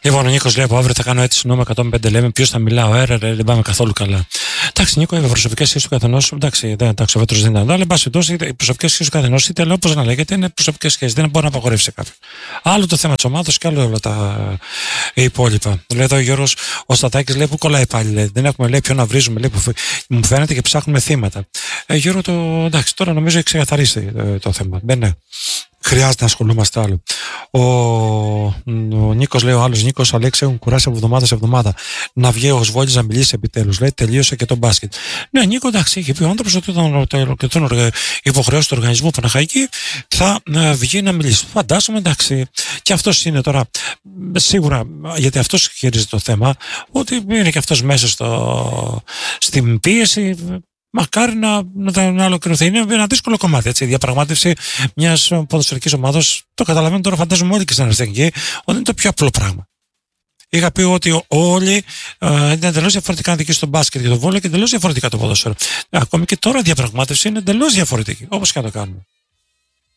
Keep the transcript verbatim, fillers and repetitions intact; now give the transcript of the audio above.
Λοιπόν, ο Νίκος λέει από αύριο θα κάνω έτσι νόμο εκατόν πέντε, λέμε ποιος θα μιλάω, ε, ρε, ρε, δεν πάμε καθόλου καλά. Εντάξει, Νίκο, οι προσωπικές σχέσεις του καθενός, εντάξει, δεν, εντάξει, ο Βέτρος δεν ήταν, αλλά εν πάση περιπτώσει, οι προσωπικές σχέσεις του καθενός, είτε λέω όπως να λέγεται, είναι προσωπικές σχέσεις, δεν μπορεί να απαγορεύσει κάποιον. Άλλο το θέμα της ομάδας και άλλο όλα τα υπόλοιπα. Λέει εδώ ο Γιώργος, ο Στατάκης λέει που κολλάει πάλι, λέει, δεν έχουμε λέει ποιο να βρίζουμε, λέει, που μου φαίνεται και ψάχνουμε θύματα. Ε, Γιώργο, το, εντάξει, τώρα νομίζω έχει ξεκαθαρίσει το, το θέμα. Δεν είναι. Χρειάζεται να ασχολούμαστε άλλο. Ο, ο Νίκος λέει, ο άλλος Νίκος, Αλέξη, έχουν κουράσει από εβδομάδα σε εβδομάδα. Να βγει ο Σβόλης να μιλήσει επιτέλους. Λέει, τελείωσε και το μπάσκετ. Ναι, Νίκο, εντάξει, είχε πει ο άνθρωπος ότι όταν υποχρεώσει του οργανισμού Παναχαϊκή θα βγει να μιλήσει. Φαντάζομαι, εντάξει, και αυτός είναι τώρα σίγουρα, γιατί αυτός χειρίζεται το θέμα, ότι είναι και αυτός μέσα στο, στην πίεση. Μακάρι να, να, να ολοκληρωθεί. Είναι ένα δύσκολο κομμάτι. Έτσι. Η διαπραγμάτευση μιας ποδοσφαιρικής ομάδας, το καταλαβαίνω τώρα, φαντάζομαι όλοι και στην αριστερική, ότι είναι το πιο απλό πράγμα. Είχα πει ότι όλοι ε, είναι εντελώς διαφορετικά να στον μπάσκετ και το βόλεϊ και εντελώς διαφορετικά το ποδόσφαιρο. Ακόμη και τώρα η διαπραγμάτευση είναι εντελώς διαφορετική. Όπως και να το κάνουμε.